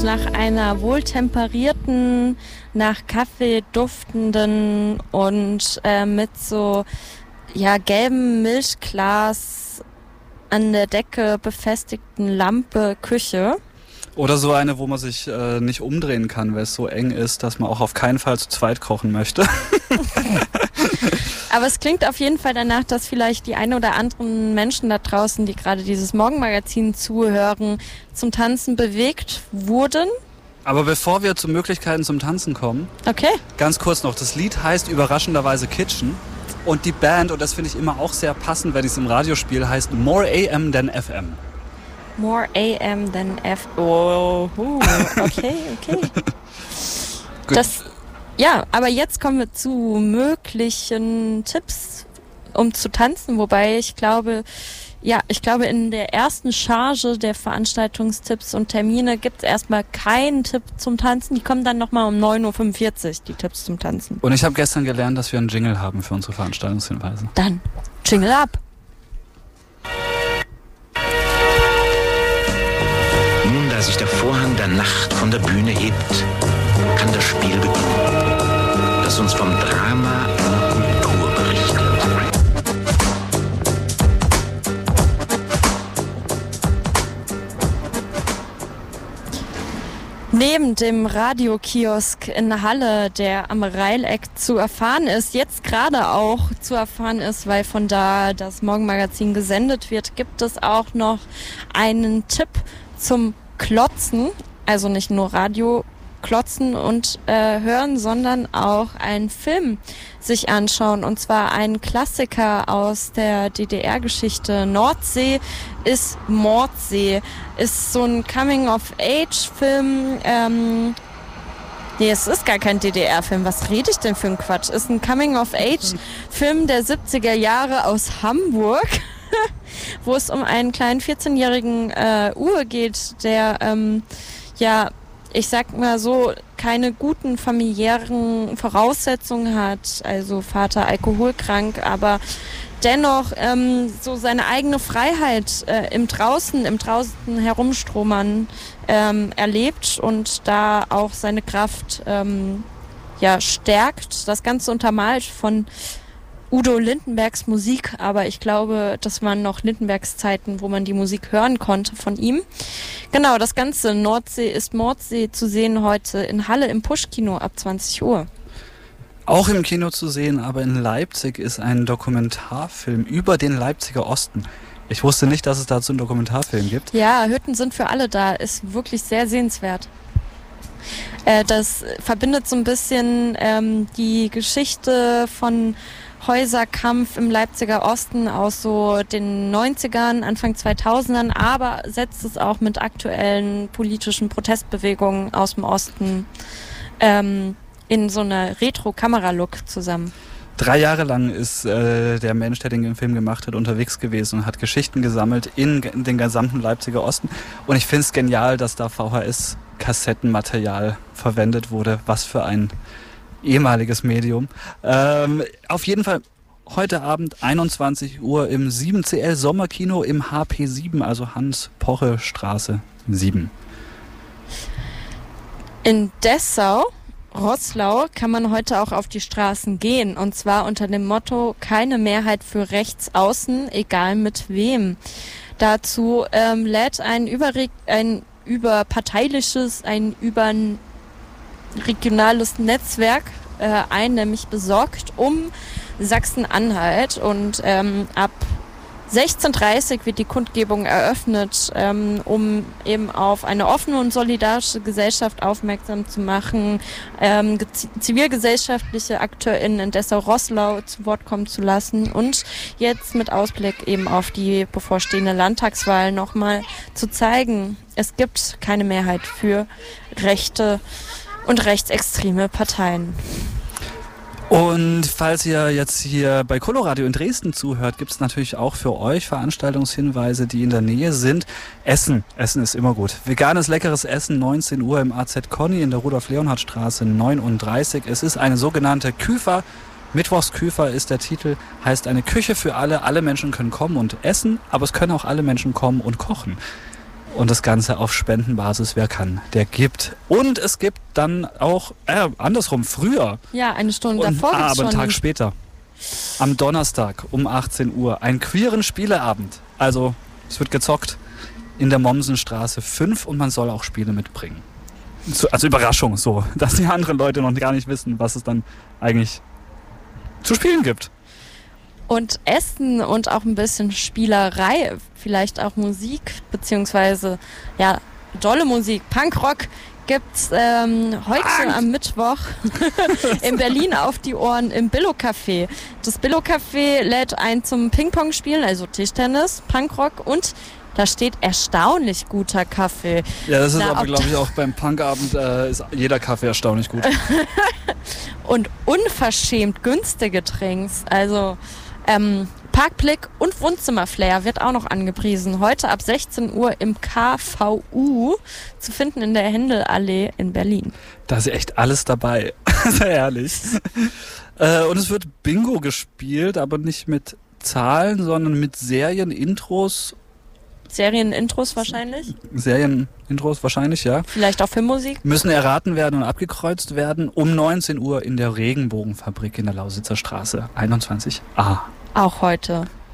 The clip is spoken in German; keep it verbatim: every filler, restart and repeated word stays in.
nach einer wohltemperierten, nach Kaffee duftenden und äh, mit so ja gelbem Milchglas an der Decke befestigten Lampe Küche. Oder so eine, wo man sich äh, nicht umdrehen kann, weil es so eng ist, dass man auch auf keinen Fall zu zweit kochen möchte. Aber es klingt auf jeden Fall danach, dass vielleicht die ein oder anderen Menschen da draußen, die gerade dieses Morgenmagazin zuhören, zum Tanzen bewegt wurden. Aber bevor wir zu Möglichkeiten zum Tanzen kommen, okay. ganz kurz noch, das Lied heißt überraschenderweise Kitchen und die Band, und das finde ich immer auch sehr passend, wenn ich es im Radio spiele, heißt More A M than F M. More A M than F M. Oh, okay, okay. Das... Ja, aber jetzt kommen wir zu möglichen Tipps, um zu tanzen, wobei ich glaube, ja, ich glaube in der ersten Charge der Veranstaltungstipps und Termine gibt es erstmal keinen Tipp zum Tanzen, die kommen dann nochmal um neun Uhr fünfundvierzig, die Tipps zum Tanzen. Und ich habe gestern gelernt, dass wir einen Jingle haben für unsere Veranstaltungshinweise. Dann, Jingle ab! Nun, da sich der Vorhang der Nacht von der Bühne hebt, kann das Spiel beginnen, das uns vom Drama einer Kultur berichtet. Neben dem Radiokiosk in Halle, der am Reileck zu erfahren ist, jetzt gerade auch zu erfahren ist, weil von da das Morgenmagazin gesendet wird, gibt es auch noch einen Tipp zum Klotzen, also nicht nur Radio klotzen und äh, hören, sondern auch einen Film sich anschauen, und zwar einen Klassiker aus der D D R-Geschichte. Nordsee ist Mordsee, ist so ein Coming-of-Age-Film. Ähm, nee, es ist gar kein D D R-Film. Was rede ich denn für ein Quatsch? Ist ein Coming-of-Age-Film der siebziger Jahre aus Hamburg, wo es um einen kleinen vierzehnjährigen äh, Uwe geht, der ähm, ja ich sag mal so, keine guten familiären Voraussetzungen hat, also Vater alkoholkrank, aber dennoch ähm, so seine eigene Freiheit äh, im Draußen, im Draußen herumstromern ähm, erlebt und da auch seine Kraft ähm, ja stärkt. Das Ganze untermalt von Udo Lindenbergs Musik, aber ich glaube, das waren noch Lindenbergs Zeiten, wo man die Musik hören konnte von ihm. Genau, das Ganze, Nordsee ist Mordsee, zu sehen heute in Halle im Push-Kino ab zwanzig Uhr. Auch im Kino zu sehen, aber in Leipzig ist ein Dokumentarfilm über den Leipziger Osten. Ich wusste nicht, dass es dazu einen Dokumentarfilm gibt. Ja, Hütten sind für alle da, ist wirklich sehr sehenswert. Äh, das verbindet so ein bisschen ähm, die Geschichte von Häuserkampf im Leipziger Osten aus so den neunzigern, Anfang zweitausendern, aber setzt es auch mit aktuellen politischen Protestbewegungen aus dem Osten ähm, in so einer Retro-Kamera-Look zusammen. Drei Jahre lang ist äh, der Mensch, der den Film gemacht hat, unterwegs gewesen und hat Geschichten gesammelt in, in den gesamten Leipziger Osten. Und ich finde es genial, dass da V H S-Kassettenmaterial verwendet wurde. Was für ein ehemaliges Medium. Ähm, auf jeden Fall heute Abend einundzwanzig Uhr im sieben C L Sommerkino im H P sieben, also Hans-Poche-Straße sieben. In Dessau, Roßlau, kann man heute auch auf die Straßen gehen, und zwar unter dem Motto: keine Mehrheit für rechts außen, egal mit wem. Dazu ähm, lädt ein, überre- ein überparteiliches, ein über regionales Netzwerk äh, ein, nämlich Besorgt um Sachsen-Anhalt, und ähm, ab sechzehn Uhr dreißig wird die Kundgebung eröffnet, ähm, um eben auf eine offene und solidarische Gesellschaft aufmerksam zu machen, ähm, zivilgesellschaftliche AkteurInnen in Dessau-Roßlau zu Wort kommen zu lassen und jetzt mit Ausblick eben auf die bevorstehende Landtagswahl nochmal zu zeigen, es gibt keine Mehrheit für rechte und rechtsextreme Parteien. Und falls ihr jetzt hier bei Coloradio in Dresden zuhört, gibt es natürlich auch für euch Veranstaltungshinweise, die in der Nähe sind. Essen, Essen ist immer gut. Veganes, leckeres Essen, neunzehn Uhr im A Z Conny in der Rudolf-Leonhard-Straße neununddreißig. Es ist eine sogenannte Küfer. Mittwochsküfer ist der Titel, heißt eine Küche für alle. Alle Menschen können kommen und essen, aber es können auch alle Menschen kommen und kochen. Und das Ganze auf Spendenbasis, wer kann, der gibt. Und es gibt dann auch, äh, andersrum, früher. Ja, eine Stunde und, davor ah, gibt's aber einen schon Tag später. Am Donnerstag um achtzehn Uhr. Einen queeren Spieleabend. Also, es wird gezockt in der Mommsenstraße fünf und man soll auch Spiele mitbringen. So, also Überraschung, so, dass die anderen Leute noch gar nicht wissen, was es dann eigentlich zu spielen gibt. Und Essen und auch ein bisschen Spielerei, vielleicht auch Musik, beziehungsweise ja, dolle Musik, Punkrock gibt's ähm, heute Punk. Am Mittwoch in Berlin auf die Ohren im Billo-Café. Das Billo-Café lädt ein zum Ping-Pong-Spielen, also Tischtennis, Punkrock und da steht erstaunlich guter Kaffee. Ja, das ist da aber, glaube ich, auch beim Punkabend äh, ist jeder Kaffee erstaunlich gut. Und unverschämt günstige Drinks, also Ähm, Parkblick und Wohnzimmerflair wird auch noch angepriesen. Heute ab sechzehn Uhr im K V U zu finden in der Händelallee in Berlin. Da ist echt alles dabei. Sehr ehrlich. äh, und es wird Bingo gespielt, aber nicht mit Zahlen, sondern mit Serienintros. Serienintros wahrscheinlich? Serienintros wahrscheinlich, ja. Vielleicht auch Filmmusik? Müssen erraten werden und abgekreuzt werden um neunzehn Uhr in der Regenbogenfabrik in der Lausitzer Straße einundzwanzig a. Auch heute.